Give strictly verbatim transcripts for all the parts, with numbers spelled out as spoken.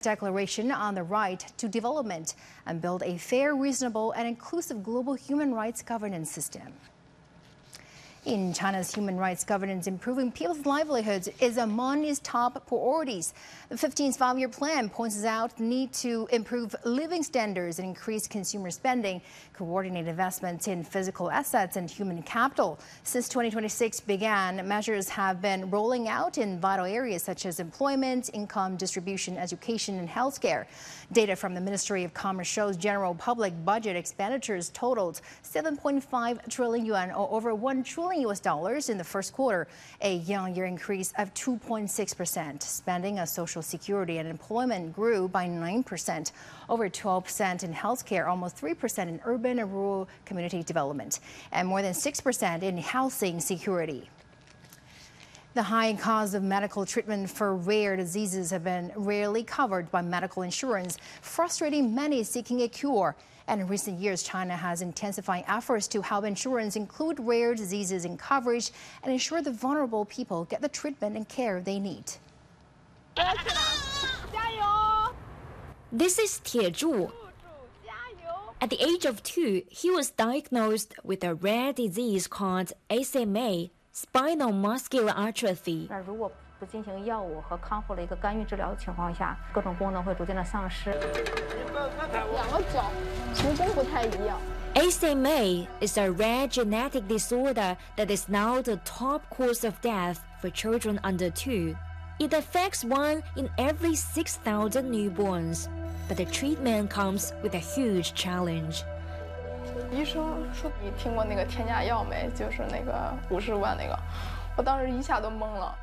Declaration on the Right to Development and build a fair, reasonable, and inclusive global human rights governance system. In China's human rights governance, improving people's livelihoods is among its top priorities. The fifteenth five-year plan points out the need to improve living standards and increase consumer spending, coordinate investments in physical assets and human capital. Since twenty twenty-six began, measures have been rolling out in vital areas such as employment, income distribution, education, and healthcare. Data from the Ministry of Commerce shows general public budget expenditures totaled seven point five trillion yuan, or over one trillion U S dollars in the first quarter, a year-on-year increase of two point six percent. Spending on social security and employment grew by nine percent, over twelve percent in healthcare, almost three percent in urban and rural community development, and more than six percent in housing security. The high cost of medical treatment for rare diseases have been rarely covered by medical insurance, frustrating many seeking a cure. And in recent years, China has intensified efforts to help insurance include rare diseases in coverage and ensure that vulnerable people get the treatment and care they need. This is Tie Zhu. At the age of two, he was diagnosed with a rare disease called S M A, spinal muscular atrophy. 不进行药物和康复的一个干预治疗的情况下，各种功能会逐渐的丧失。 两个脚其实真不太一样。 S M A is a rare genetic disorder that is now the top cause of death for children under two. It affects one in every six thousand newborns, but the treatment comes with a huge challenge. 医生说：“你听过那个天价药没？就是那个五十万那个。”我当时一下都懵了。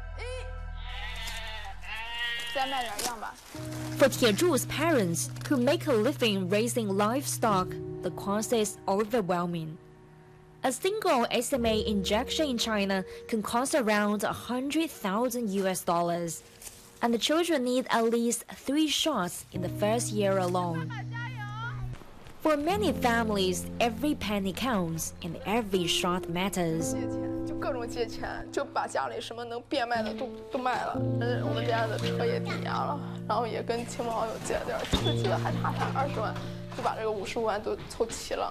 For Tie Zhu's parents, who make a living raising livestock, the cost is overwhelming. A single S M A injection in China can cost around one hundred thousand U S dollars, and the children need at least three shots in the first year alone. For many families, every penny counts and every shot matters. 各种借钱，就把家里什么能变卖的都都卖了。嗯，我们家的车也抵押了，然后也跟亲朋好友借了点，这记得还差差二十万，就把这个五十万都凑齐了。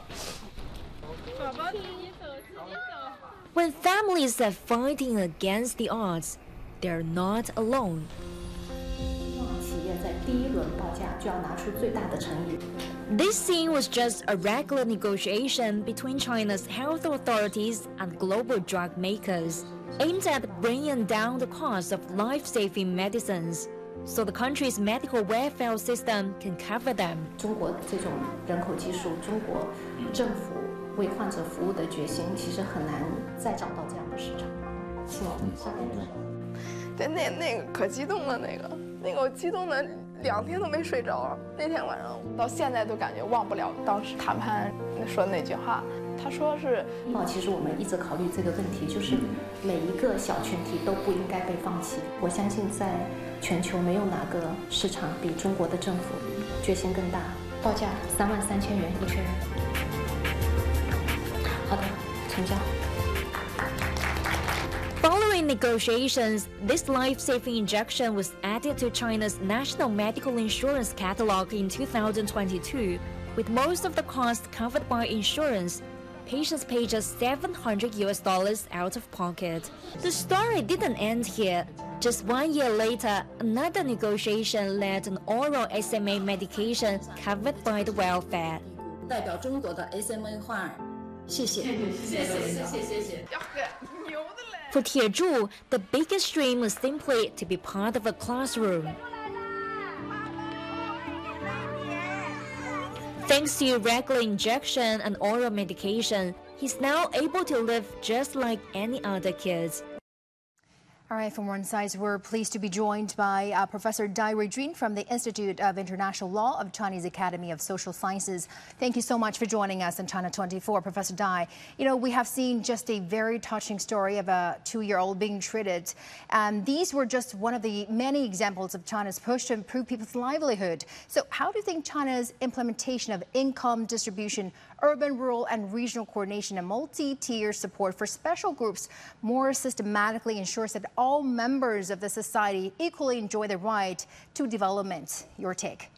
When families are fighting against the odds, they're not alone. 企业在第一轮报价就要拿出最大的诚意。 This scene was just a regular negotiation between China's health authorities and global drug makers, aimed at bringing down the cost of life-saving medicines, so the country's medical welfare system can cover them. 中国这种人口基数，中国政府为患者服务的决心，其实很难再找到这样的市场。是吗？ 对，那那个可激动了，那个那个我激动的。 两天都没睡着，那天晚上到现在都感觉忘不了当时谈判说的那句话。他说是， 哦，其实我们一直考虑这个问题，就是每一个小群体都不应该被放弃。我相信在全球没有哪个市场比中国的政府决心更大。报价三万三千元一个人。好的，成交。 Following negotiations, this life-saving injection was added to China's national medical insurance catalog in two thousand twenty-two. With most of the cost covered by insurance, patients pay just seven hundred U S dollars out of pocket. The story didn't end here. Just one year later, another negotiation led to an oral S M A medication covered by the welfare. 代表中国的 S M A 患儿，谢谢，谢谢，谢谢，谢谢。 For Tie Zhu, the biggest dream was simply to be part of a classroom. Thanks to regular injection and oral medication, he's now able to live just like any other kids. All right, from one side, we're pleased to be joined by uh, Professor Dai Ruijun from the Institute of International Law of Chinese Academy of Social Sciences. Thank you so much for joining us on China twenty-four, Professor Dai. You know, we have seen just a very touching story of a two-year-old being treated. And these were just one of the many examples of China's push to improve people's livelihood. So how do you think China's implementation of income distribution urban, rural, and regional coordination and multi-tier support for special groups more systematically ensures that all members of the society equally enjoy the right to development. Your take.